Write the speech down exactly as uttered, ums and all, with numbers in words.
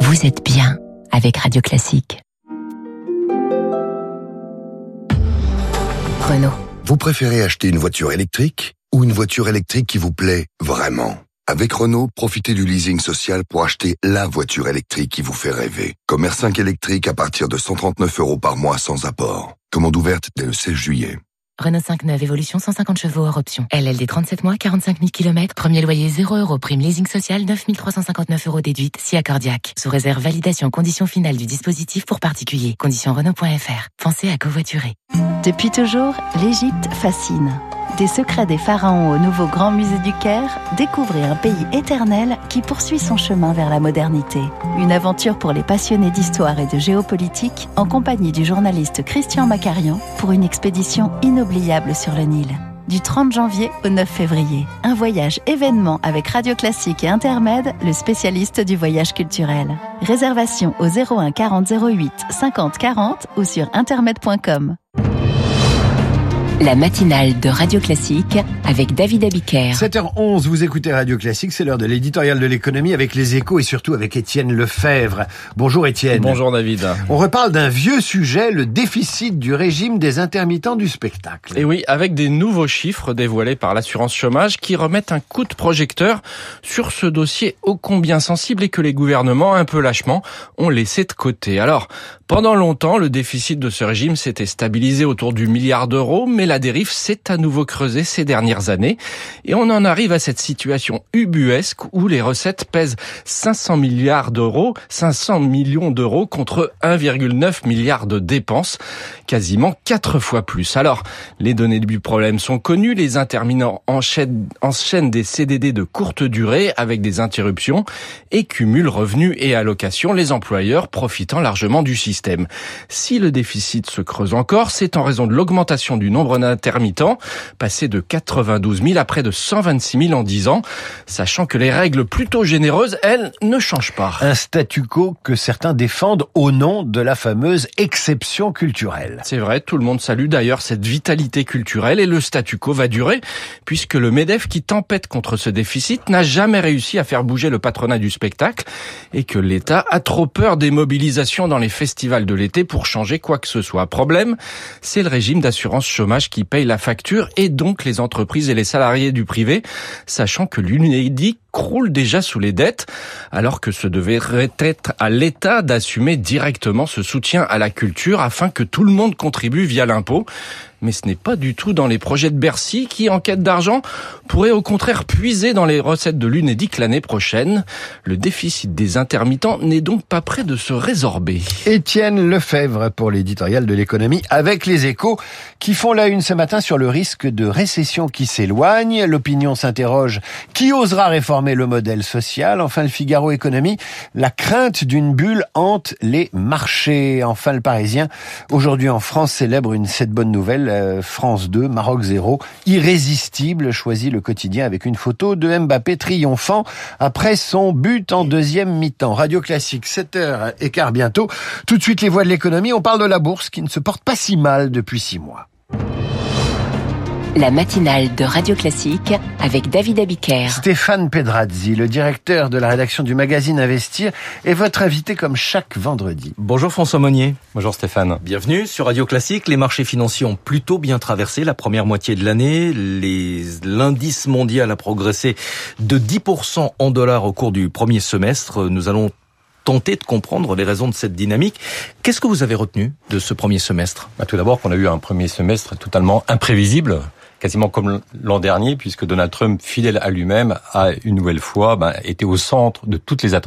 vous êtes bien avec Radio Classique. Renault. Vous préférez acheter une voiture électrique ou une voiture électrique qui vous plaît vraiment ? Avec Renault, profitez du leasing social pour acheter la voiture électrique qui vous fait rêver. Comme R cinq électrique à partir de cent trente-neuf euros par mois sans apport. Commande ouverte dès le seize juillet. Renault cinq neuf Évolution cent cinquante chevaux hors option. L L D trente-sept mois, quarante-cinq mille kilomètres. Premier loyer zéro euros. Prime leasing social neuf mille trois cent cinquante-neuf euros déduite si accordiaque. Sous réserve validation conditions finales du dispositif pour particuliers. Conditions Renault point F R. Pensez à covoiturer. Depuis toujours, l'Égypte fascine. Des secrets des pharaons au nouveau Grand Musée du Caire, découvrez un pays éternel qui poursuit son chemin vers la modernité. Une aventure pour les passionnés d'histoire et de géopolitique en compagnie du journaliste Christian Macarian pour une expédition inoubliable sur le Nil. Du trente janvier au neuf février. Un voyage événement avec Radio Classique et Intermed, le spécialiste du voyage culturel. Réservation au zéro un quarante zéro huit cinquante quarante ou sur intermed point com. La matinale de Radio Classique avec David Abiker. sept heures onze, vous écoutez Radio Classique, c'est l'heure de l'éditorial de l'économie avec les Échos et surtout avec Étienne Lefebvre. Bonjour Étienne. Bonjour David. On reparle d'un vieux sujet, le déficit du régime des intermittents du spectacle. Et oui, avec des nouveaux chiffres dévoilés par l'assurance chômage qui remettent un coup de projecteur sur ce dossier ô combien sensible et que les gouvernements, un peu lâchement, ont laissé de côté. Alors, pendant longtemps, le déficit de ce régime s'était stabilisé autour du milliard d'euros, mais la dérive s'est à nouveau creusée ces dernières années. Et on en arrive à cette situation ubuesque où les recettes pèsent cinq cents milliards d'euros, cinq cents millions d'euros contre un virgule neuf milliard de dépenses, quasiment quatre fois plus. Alors, les données du problème sont connues, les intermittents enchaînent, enchaînent des C D D de courte durée avec des interruptions et cumulent revenus et allocations, les employeurs profitant largement du système. Si le déficit se creuse encore, c'est en raison de l'augmentation du nombre d'intermittents, passé de quatre-vingt-douze mille à près de cent vingt-six mille en dix ans, sachant que les règles plutôt généreuses, elles, ne changent pas. Un statu quo que certains défendent au nom de la fameuse exception culturelle. C'est vrai, tout le monde salue d'ailleurs cette vitalité culturelle et le statu quo va durer, puisque le MEDEF qui tempête contre ce déficit n'a jamais réussi à faire bouger le patronat du spectacle et que l'État a trop peur des mobilisations dans les festivals de l'été pour changer quoi que ce soit. Problème, c'est le régime d'assurance chômage qui paye la facture et donc les entreprises et les salariés du privé, sachant que l'Unédic croule déjà sous les dettes, alors que ce devrait être à l'État d'assumer directement ce soutien à la culture afin que tout le monde contribue via l'impôt. Mais ce n'est pas du tout dans les projets de Bercy qui, en quête d'argent, pourrait au contraire puiser dans les recettes de l'Unédic l'année prochaine. Le déficit des intermittents n'est donc pas près de se résorber. Étienne Lefebvre pour l'éditorial de l'économie avec les Échos qui font la une ce matin sur le risque de récession qui s'éloigne. L'opinion s'interroge, qui osera réformer le modèle social? Enfin, le Figaro Économie, la crainte d'une bulle hante les marchés. Enfin, le Parisien, aujourd'hui en France, célèbre une cette bonne nouvelle. France deux, Maroc zéro, irrésistible, choisit le quotidien avec une photo de Mbappé triomphant après son but en deuxième mi-temps. Radio Classique, sept heures quinze bientôt. Tout de suite, les voix de l'économie. On parle de la bourse qui ne se porte pas si mal depuis six mois. La matinale de Radio Classique avec David Abiker. Stéphane Pedrazzi, le directeur de la rédaction du magazine Investir, est votre invité comme chaque vendredi. Bonjour François Monnier. Bonjour Stéphane. Bienvenue sur Radio Classique. Les marchés financiers ont plutôt bien traversé la première moitié de l'année. Les... L'indice mondial a progressé de dix pour cent en dollars au cours du premier semestre. Nous allons tenter de comprendre les raisons de cette dynamique. Qu'est-ce que vous avez retenu de ce premier semestre ? Bah, tout d'abord qu'on a eu un premier semestre totalement imprévisible, quasiment comme l'an dernier, puisque Donald Trump, fidèle à lui-même, a une nouvelle fois bah, été au centre de toutes les attentions